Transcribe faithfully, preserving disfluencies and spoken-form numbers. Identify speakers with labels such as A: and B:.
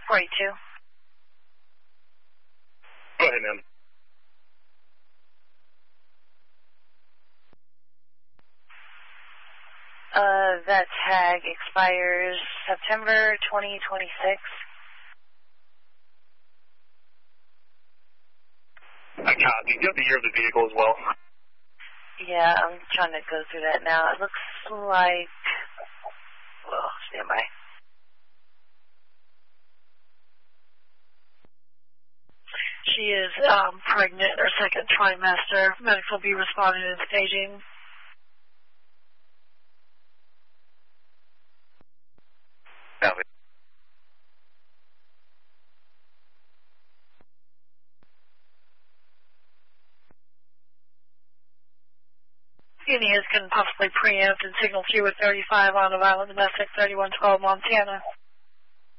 A: forty-two.
B: Go ahead, ma'am.
A: Uh, that tag expires September twenty twenty-six.
B: I copy. Do you have the year of the vehicle as well?
A: Yeah, I'm trying to go through that now. It looks like... Well, stand by. She is um, pregnant, her second trimester. Medics will be responding and staging.
B: Copy.
A: Indians can possibly preempt and signal through with thirty-five on a violent domestic thirty-one twelve Montana.